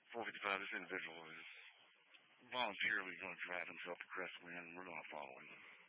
455, this individual is voluntarily going to drive himself to Crestwind, and we're going to follow him.